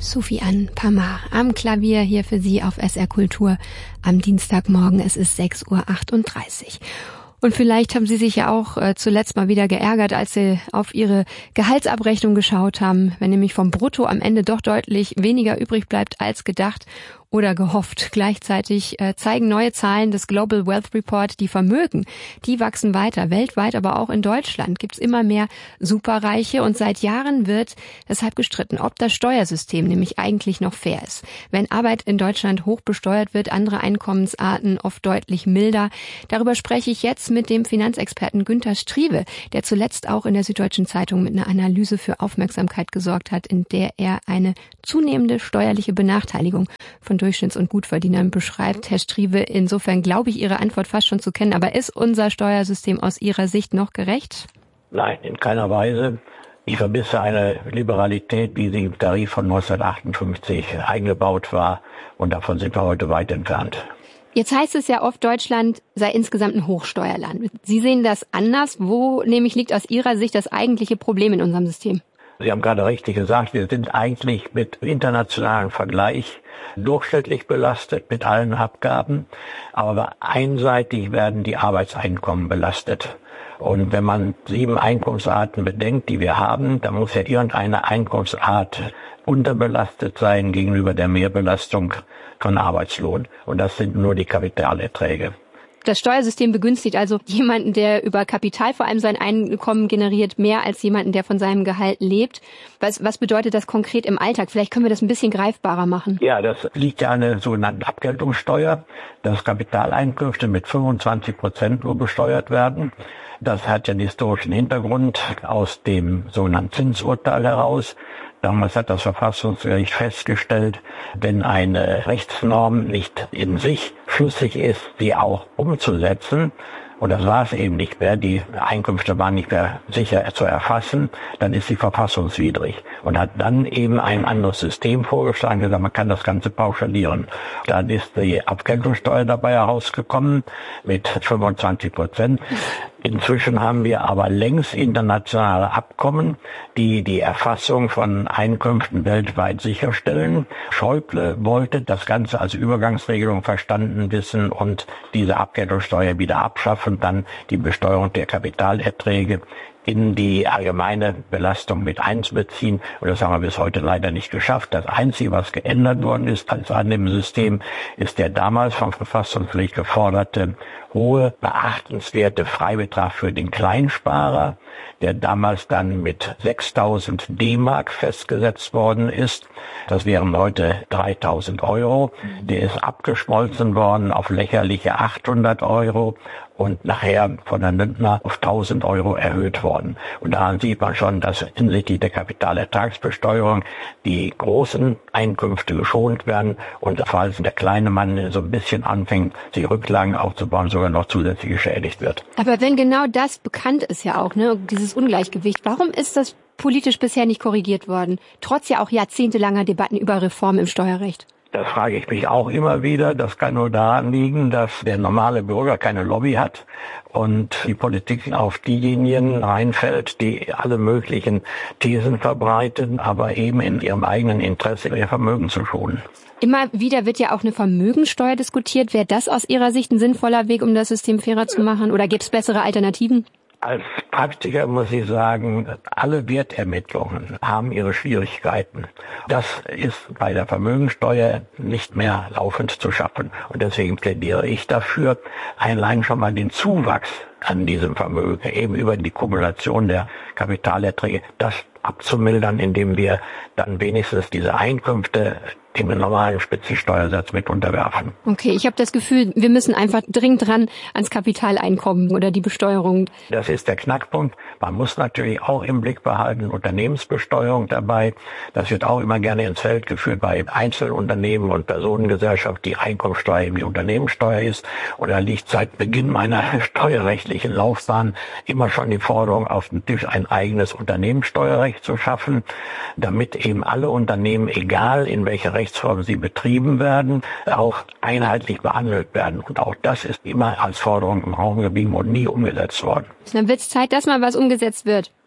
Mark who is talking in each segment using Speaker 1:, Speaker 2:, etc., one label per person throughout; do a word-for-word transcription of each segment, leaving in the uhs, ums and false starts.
Speaker 1: Soufiane Pamar am Klavier hier für Sie auf S R Kultur am Dienstagmorgen. Es ist sechs Uhr achtunddreißig. Und vielleicht haben Sie sich ja auch äh, zuletzt mal wieder geärgert, als Sie auf Ihre Gehaltsabrechnung geschaut haben, wenn nämlich vom Brutto am Ende doch deutlich weniger übrig bleibt als gedacht oder gehofft. Gleichzeitig äh, zeigen neue Zahlen des Global Wealth Report, die Vermögen, die wachsen weiter, weltweit, aber auch in Deutschland gibt es immer mehr Superreiche und seit Jahren wird deshalb gestritten, ob das Steuersystem nämlich eigentlich noch fair ist. Wenn Arbeit in Deutschland hoch besteuert wird, andere Einkommensarten oft deutlich milder. Darüber spreche ich jetzt mit dem Finanzexperten Günther Striewe, der zuletzt auch in der Süddeutschen Zeitung mit einer Analyse für Aufmerksamkeit gesorgt hat, in der er eine zunehmende steuerliche Benachteiligung von Durchschnitts- und Gutverdienern beschreibt. Herr Striewe, insofern glaube ich Ihre Antwort fast schon zu kennen, aber ist unser Steuersystem aus Ihrer Sicht noch gerecht?
Speaker 2: Nein, in keiner Weise. Ich vermisse eine Liberalität, wie sie im Tarif von neunzehnhundertachtundfünfzig eingebaut war, und davon sind wir heute weit entfernt.
Speaker 1: Jetzt heißt es ja oft, Deutschland sei insgesamt ein Hochsteuerland. Sie sehen das anders. Wo nämlich liegt aus Ihrer Sicht das eigentliche Problem in unserem System?
Speaker 2: Sie haben gerade richtig gesagt, wir sind eigentlich mit internationalem Vergleich durchschnittlich belastet mit allen Abgaben, aber einseitig werden die Arbeitseinkommen belastet. Und wenn man sieben Einkommensarten bedenkt, die wir haben, dann muss ja irgendeine Einkommensart unterbelastet sein gegenüber der Mehrbelastung von Arbeitslohn. Und das sind nur die Kapitalerträge.
Speaker 1: Das Steuersystem begünstigt also jemanden, der über Kapital vor allem sein Einkommen generiert, mehr als jemanden, der von seinem Gehalt lebt. Was, was bedeutet das konkret im Alltag? Vielleicht können wir das ein bisschen greifbarer machen.
Speaker 2: Ja, das liegt ja an der sogenannten Abgeltungssteuer, dass Kapitaleinkünfte mit fünfundzwanzig Prozent nur besteuert werden. Das hat ja den historischen Hintergrund aus dem sogenannten Zinsurteil heraus. Damals hat das Verfassungsgericht festgestellt, wenn eine Rechtsnorm nicht in sich schlüssig ist, sie auch umzusetzen, und das war es eben nicht mehr, die Einkünfte waren nicht mehr sicher zu erfassen, dann ist sie verfassungswidrig und hat dann eben ein anderes System vorgeschlagen, gesagt, man kann das Ganze pauschalieren. Dann ist die Abgeltungssteuer dabei herausgekommen mit fünfundzwanzig Prozent. Inzwischen haben wir aber längst internationale Abkommen, die die Erfassung von Einkünften weltweit sicherstellen. Schäuble wollte das Ganze als Übergangsregelung verstanden wissen und diese Abgeltungssteuer wieder abschaffen, dann die Besteuerung der Kapitalerträge in die allgemeine Belastung mit einzubeziehen. Und das haben wir bis heute leider nicht geschafft. Das Einzige, was geändert worden ist an dem System, ist der damals vom Verfassungsgericht geforderte hohe, beachtenswerte Freibetrag für den Kleinsparer, der damals dann mit sechstausend D-Mark festgesetzt worden ist. Das wären heute dreitausend Euro. Der ist abgeschmolzen worden auf lächerliche achthundert Euro und nachher von der Lindner auf tausend Euro erhöht worden. Und daran sieht man schon, dass hinsichtlich der Kapitalertragsbesteuerung die großen Einkünfte geschont werden und falls der kleine Mann so ein bisschen anfängt, sich Rücklagen aufzubauen, sogar noch zusätzlich geschädigt wird.
Speaker 1: Aber wenn genau das bekannt ist ja auch, ne, dieses Ungleichgewicht, warum ist das politisch bisher nicht korrigiert worden, trotz ja auch jahrzehntelanger Debatten über Reformen im Steuerrecht?
Speaker 2: Das frage ich mich auch immer wieder. Das kann nur daran liegen, dass der normale Bürger keine Lobby hat und die Politik auf diejenigen reinfällt, die alle möglichen Thesen verbreiten, aber eben in ihrem eigenen Interesse ihr Vermögen zu schonen.
Speaker 1: Immer wieder wird ja auch eine Vermögensteuer diskutiert. Wäre das aus Ihrer Sicht ein sinnvoller Weg, um das System fairer zu machen? Oder gibt es bessere Alternativen?
Speaker 2: Als Praktiker muss ich sagen, alle Wertermittlungen haben ihre Schwierigkeiten. Das ist bei der Vermögensteuer nicht mehr laufend zu schaffen. Und deswegen plädiere ich dafür, allein schon mal den Zuwachs an diesem Vermögen, eben über die Kumulation der Kapitalerträge, das abzumildern, indem wir dann wenigstens diese Einkünfte dem normalen Spitzensteuersatz mit unterwerfen.
Speaker 1: Okay, ich habe das Gefühl, wir müssen einfach dringend dran ans Kapitaleinkommen oder die Besteuerung.
Speaker 2: Das ist der Knackpunkt. Man muss natürlich auch im Blick behalten, Unternehmensbesteuerung dabei. Das wird auch immer gerne ins Feld geführt bei Einzelunternehmen und Personengesellschaft, die Einkommensteuer eben die Unternehmenssteuer ist. Und da liegt seit Beginn meiner steuerrechtlichen Laufbahn immer schon die Forderung auf den Tisch, ein eigenes Unternehmenssteuerrecht zu schaffen, damit eben alle Unternehmen, egal in welcher Rechtsform sie betrieben werden, auch einheitlich behandelt werden. Und auch das ist immer als Forderung im Raum geblieben und nie umgesetzt worden.
Speaker 1: Dann wird es Zeit, dass mal was umgesetzt wird.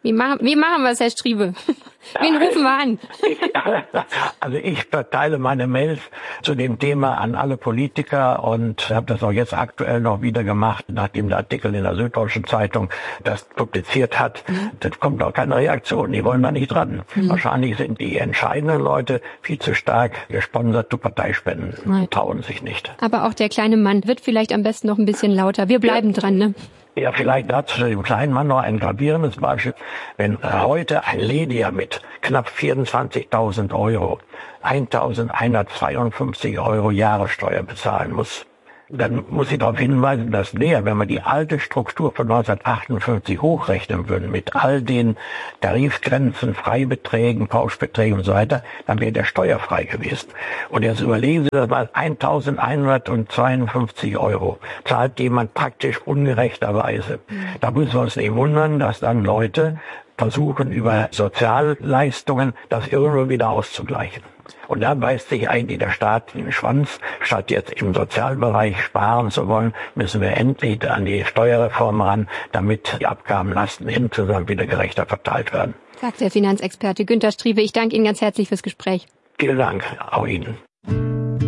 Speaker 1: Wie machen, wie machen wir es, Herr Striebe? Wen rufen wir an?
Speaker 2: Also ich verteile meine Mails zu dem Thema an alle Politiker und habe das auch jetzt aktuell noch wieder gemacht, nachdem der Artikel in der Süddeutschen Zeitung das publiziert hat. Mhm. Das kommt auch keine Reaktion, die wollen da nicht dran. Mhm. Wahrscheinlich sind die entscheidenden Leute viel zu stark gesponsert zu Parteispenden, Nein. trauen sich nicht.
Speaker 1: Aber auch der kleine Mann wird vielleicht am besten noch ein bisschen lauter. Wir bleiben ja. dran, ne?
Speaker 2: Ja, vielleicht dazu dem kleinen Mann noch ein gravierendes Beispiel. Wenn heute ein Lediger mit knapp vierundzwanzigtausend Euro eintausendeinhundertzweiundfünfzig Euro Jahressteuer bezahlen muss, dann muss ich darauf hinweisen, dass der, wenn wir die alte Struktur von neunzehnhundertachtundfünfzig hochrechnen würden, mit all den Tarifgrenzen, Freibeträgen, Pauschbeträgen und so weiter, dann wäre der steuerfrei gewesen. Und jetzt überlegen Sie das mal, eintausendeinhundertzweiundfünfzig Euro zahlt jemand praktisch ungerechterweise. Da müssen wir uns nicht wundern, dass dann Leute versuchen, über Sozialleistungen das irgendwo wieder auszugleichen. Und da beißt sich eigentlich der Staat in den Schwanz. Statt jetzt im Sozialbereich sparen zu wollen, müssen wir endlich an die Steuerreform ran, damit die Abgabenlasten insgesamt wieder gerechter verteilt werden.
Speaker 1: Sagt der Finanzexperte Günter Striebe. Ich danke Ihnen ganz herzlich fürs Gespräch.
Speaker 2: Vielen Dank, auch Ihnen.